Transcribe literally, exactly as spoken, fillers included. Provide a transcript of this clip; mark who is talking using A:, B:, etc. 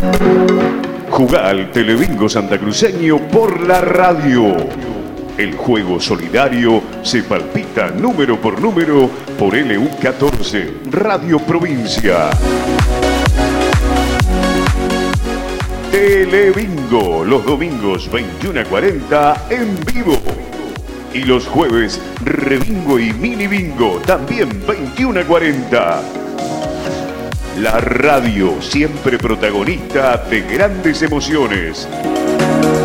A: Jugá al Telebingo santacruceño por la radio. El juego solidario se palpita número por número por L U catorce, Radio Provincia. Telebingo, los domingos veintiuno a cuarenta en vivo. Y los jueves, Rebingo y Mini Bingo, también veintiuno a cuarenta. La radio, siempre protagonista de grandes emociones.